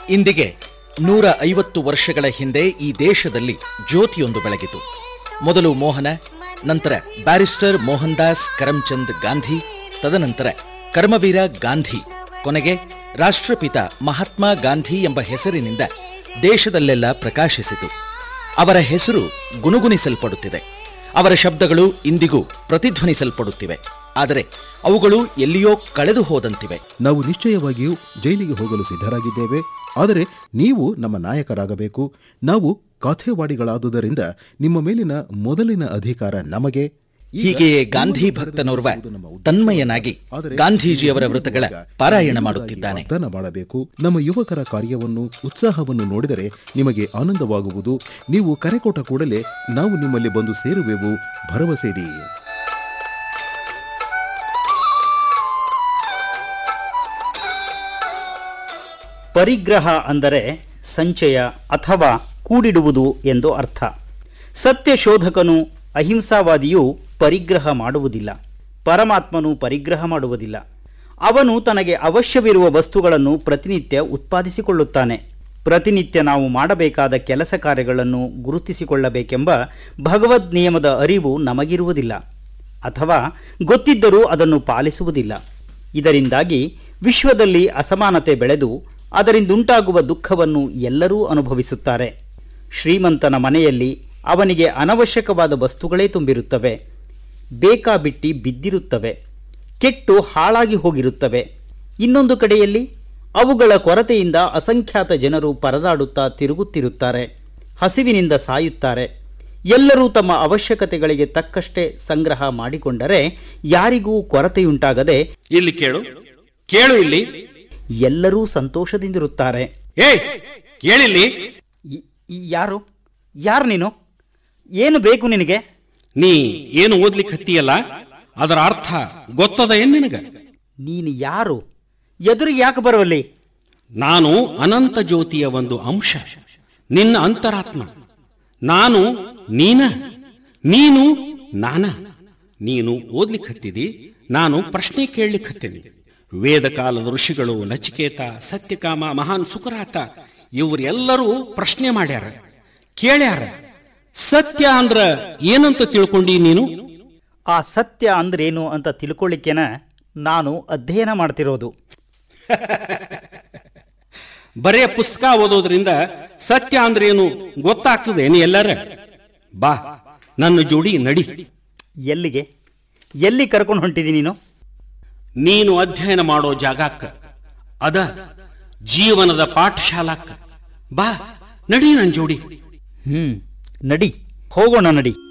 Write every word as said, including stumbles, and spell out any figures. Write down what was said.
ಇಂದಿಗೆ ನೂರ ಐವತ್ತು ವರ್ಷಗಳ ಹಿಂದೆ ಈ ದೇಶದಲ್ಲಿ ಜ್ಯೋತಿಯೊಂದು ಬೆಳಗಿತು. ಮೊದಲು ಮೋಹನ, ನಂತರ ಬ್ಯಾರಿಸ್ಟರ್ ಮೋಹನ್ ದಾಸ್ ಕರಮ್ಚಂದ್ ಗಾಂಧಿ, ತದನಂತರ ಕರ್ಮವೀರ ಗಾಂಧಿ, ಕೊನೆಗೆ ರಾಷ್ಟ್ರಪಿತ ಮಹಾತ್ಮ ಗಾಂಧಿ ಎಂಬ ಹೆಸರಿನಿಂದ ದೇಶದಲ್ಲೆಲ್ಲ ಪ್ರಕಾಶಿಸಿತು. ಅವರ ಹೆಸರು ಗುನುಗುಣಿಸಲ್ಪಡುತ್ತಿದೆ. ಅವರ ಶಬ್ದಗಳು ಇಂದಿಗೂ ಪ್ರತಿಧ್ವನಿಸಲ್ಪಡುತ್ತಿವೆ. ಆದರೆ ಅವುಗಳು ಎಲ್ಲಿಯೋ ಕಳೆದು ಹೋದಂತಿವೆ. ನಾವು ನಿಶ್ಚಯವಾಗಿಯೂ ಜೈಲಿಗೆ ಹೋಗಲು ಸಿದ್ಧರಾಗಿದ್ದೇವೆ. ಆದರೆ ನೀವು ನಮ್ಮ ನಾಯಕರಾಗಬೇಕು. ನಾವು ಕಾಥೇವಾಡಿಗಳಾದುದರಿಂದ ನಿಮ್ಮ ಮೇಲಿನ ಮೊದಲಿನ ಅಧಿಕಾರ ನಮಗೆ. ಹೀಗೆಯೇ ಗಾಂಧಿ ಭಕ್ತನೋರ್ವ ತನ್ಮಯನಾಗಿ ಗಾಂಧೀಜಿಯವರ ವೃತ್ತಗಳ ಪಾರಾಯಣ ಮಾಡುತ್ತಿದ್ದಾನೆ. ಮತದಾನ ಮಾಡಬೇಕು. ನಮ್ಮ ಯುವಕರ ಕಾರ್ಯವನ್ನು, ಉತ್ಸಾಹವನ್ನು ನೋಡಿದರೆ ನಿಮಗೆ ಆನಂದವಾಗುವುದು. ನೀವು ಕರೆಕೊಟ್ಟ ಕೂಡಲೇ ನಾವು ನಿಮ್ಮಲ್ಲಿ ಬಂದು ಸೇರುವೆವು, ಭರವಸೆಡಿ. ಪರಿಗ್ರಹ ಅಂದರೆ ಸಂಚಯ ಅಥವಾ ಕೂಡಿಡುವುದು ಎಂದು ಅರ್ಥ. ಸತ್ಯಶೋಧಕನು, ಅಹಿಂಸಾವಾದಿಯು ಪರಿಗ್ರಹ ಮಾಡುವುದಿಲ್ಲ. ಪರಮಾತ್ಮನು ಪರಿಗ್ರಹ ಮಾಡುವುದಿಲ್ಲ. ಅವನು ತನಗೆ ಅವಶ್ಯವಿರುವ ವಸ್ತುಗಳನ್ನು ಪ್ರತಿನಿತ್ಯ ಉತ್ಪಾದಿಸಿಕೊಳ್ಳುತ್ತಾನೆ. ಪ್ರತಿನಿತ್ಯ ನಾವು ಮಾಡಬೇಕಾದ ಕೆಲಸ ಕಾರ್ಯಗಳನ್ನು ಗುರುತಿಸಿಕೊಳ್ಳಬೇಕೆಂಬ ಭಗವದ್ ನಿಯಮದ ಅರಿವು ನಮಗಿರುವುದಿಲ್ಲ, ಅಥವಾ ಗೊತ್ತಿದ್ದರೂ ಅದನ್ನು ಪಾಲಿಸುವುದಿಲ್ಲ. ಇದರಿಂದಾಗಿ ವಿಶ್ವದಲ್ಲಿ ಅಸಮಾನತೆ ಬೆಳೆದು ಅದರಿಂದುಂಟಾಗುವ ದುಃಖವನ್ನು ಎಲ್ಲರೂ ಅನುಭವಿಸುತ್ತಾರೆ. ಶ್ರೀಮಂತನ ಮನೆಯಲ್ಲಿ ಅವನಿಗೆ ಅನವಶ್ಯಕವಾದ ವಸ್ತುಗಳೇ ತುಂಬಿರುತ್ತವೆ, ಬೇಕಾಬಿಟ್ಟಿ ಬಿದ್ದಿರುತ್ತವೆ, ಕೆಟ್ಟು ಹಾಳಾಗಿ ಹೋಗಿರುತ್ತವೆ. ಇನ್ನೊಂದು ಕಡೆಯಲ್ಲಿ ಅವುಗಳ ಕೊರತೆಯಿಂದ ಅಸಂಖ್ಯಾತ ಜನರು ಪರದಾಡುತ್ತಾ ತಿರುಗುತ್ತಿರುತ್ತಾರೆ, ಹಸಿವಿನಿಂದ ಸಾಯುತ್ತಾರೆ. ಎಲ್ಲರೂ ತಮ್ಮ ಅವಶ್ಯಕತೆಗಳಿಗೆ ತಕ್ಕಷ್ಟೇ ಸಂಗ್ರಹ ಮಾಡಿಕೊಂಡರೆ ಯಾರಿಗೂ ಕೊರತೆಯುಂಟಾಗದೆ ಇಲ್ಲಿ ಕೇಳು ಕೇಳು ಇಲ್ಲಿ ಎಲ್ಲರೂ ಸಂತೋಷದಿಂದಿರುತ್ತಾರೆ. ಏ ಕೇಳಿಲ್ಲಿ. ಯಾರು ಯಾರು ನೀನು? ಏನು ಬೇಕು ನಿನಗೆ? ನೀ ಏನು ಓದ್ಲಿಕ್ಕೆ ಹತ್ತಿಯಲ್ಲ, ಅದರ ಅರ್ಥ ಗೊತ್ತದ ಏನ್ ನಿನಗ? ನೀನು ಯಾರು? ಎದುರಿಗೆ ಯಾಕೆ ಬರುವಲ್ಲಿ? ನಾನು ಅನಂತ ಜ್ಯೋತಿಯ ಒಂದು ಅಂಶ, ನಿನ್ನ ಅಂತರಾತ್ಮ. ನಾನು ನೀನ, ನೀನು ನಾನ. ನೀನು ಓದ್ಲಿಕ್ಕೆ ಹತ್ತಿದಿ, ನಾನು ಪ್ರಶ್ನೆ ಕೇಳಲಿಕ್ಕೆ ಹತ್ತೀನಿ. ವೇದ ಕಾಲದ ಋಷಿಗಳು ನಚಿಕೇತ, ಸತ್ಯಕಾಮ, ಮಹಾನ್ ಸುಕರಾತ ಇವರೆಲ್ಲರೂ ಪ್ರಶ್ನೆ ಮಾಡ್ಯಾರ, ಕೇಳ್ಯಾರ. ಸತ್ಯ ಅಂದ್ರ ಏನಂತ ತಿಳ್ಕೊಂಡಿ ನೀನು? ಆ ಸತ್ಯ ಅಂದ್ರೇನು ಅಂತ ತಿಳ್ಕೊಳ್ಳಿಕ್ಕೇನ ನಾನು ಅಧ್ಯಯನ ಮಾಡ್ತಿರೋದು. ಬರೇ ಪುಸ್ತಕ ಓದೋದ್ರಿಂದ ಸತ್ಯ ಅಂದ್ರೇನು ಗೊತ್ತಾಗ್ತದೆ ನೀ ಎಲ್ಲರ? ಬಾ ನನ್ನ ಜೋಡಿ ನಡಿ. ಎಲ್ಲಿಗೆ? ಎಲ್ಲಿ ಕರ್ಕೊಂಡು ಹೊಂಟಿದಿ ನೀನು? ನೀನು ಅಧ್ಯಯನ ಮಾಡೋ ಜಾಗಕ್ಕ, ಅದ ಜೀವನದ ಪಾಠಶಾಲಾಕ್ಕ. ಬಾ ನಡಿ ನನ್ನ ಜೋಡಿ. ಹ್ಮ್ ನಡಿ, ಹೋಗೋಣ ನಡಿ.